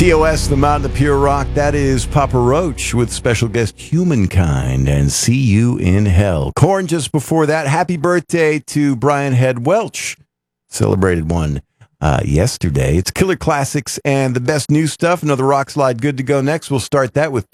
TOS, The Mountain of Pure Rock. That is Papa Roach with special guest Humankind and See You in Hell. Korn just before that. Happy birthday to Brian Head Welch. Celebrated one yesterday. It's Killer Classics and the best new stuff. Another rock slide good to go next. We'll start that with